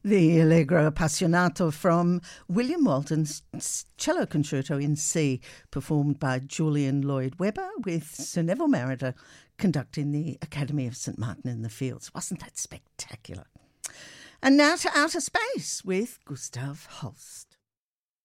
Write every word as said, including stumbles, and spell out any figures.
The Allegro Appassionato from William Walton's Cello Concerto in C, performed by Julian Lloyd Webber with Sir Neville Marriner conducting the Academy of St Martin in the Fields. Wasn't that spectacular? And now to outer space with Gustav Holst.